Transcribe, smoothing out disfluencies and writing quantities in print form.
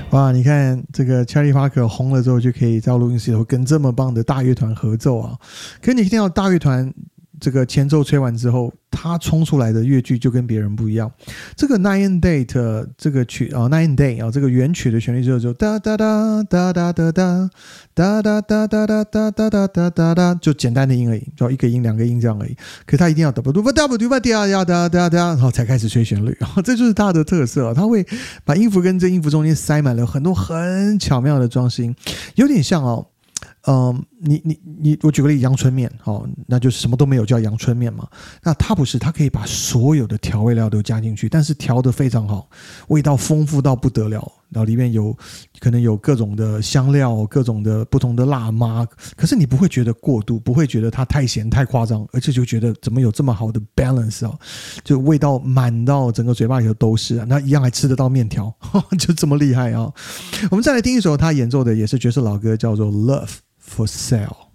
哇，你看这个 Charlie Parker 红了之后，就可以在录音室头跟这么棒的大乐团合奏啊。可是你听到大乐团这个前奏吹完之后，他冲出来的乐句就跟别人不一样。这个 Night and Day 这个曲啊 ，Night and Day 啊，这个原曲的旋律就哒哒哒哒哒哒哒哒哒哒哒哒哒哒哒哒哒哒，就简单的音而已，就一个音两个音这样而已。可是他一定要哒哒哒哒哒哒哒哒哒，然后才开始吹旋律，这就是他的特色。他会把音符跟这音符中间塞满了很多很巧妙的装饰音，有点像哦。我举个例子，阳春面那就是什么都没有叫阳春面嘛。那它不是，它可以把所有的调味料都加进去，但是调得非常好，味道丰富到不得了。然后里面可能有各种的香料，各种的不同的辣妈，可是你不会觉得过度，不会觉得它太咸太夸张，而且就觉得怎么有这么好的 balance 就味道满到整个嘴巴里头都是那一样还吃得到面条，就这么厉害啊。我们再来听一首他演奏的也是爵士老歌，叫做 Love for Sale。